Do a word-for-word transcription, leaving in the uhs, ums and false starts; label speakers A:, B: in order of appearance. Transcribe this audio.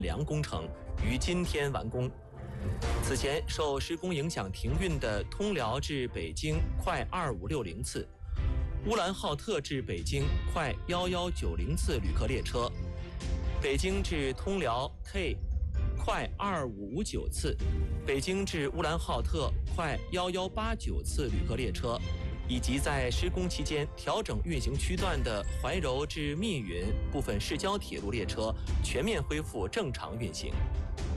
A: 梁工程于今天完工。此前受施工影响停运的通辽至北京快二五六零次、乌兰浩特至北京快一一九零次旅客列车、北京至通辽 K 快二五五九次、北京至乌兰浩特快一一八九次旅客列车，以及在施工期间调整运行区段的怀柔至密云部分市郊铁路列车全面恢复正常运行。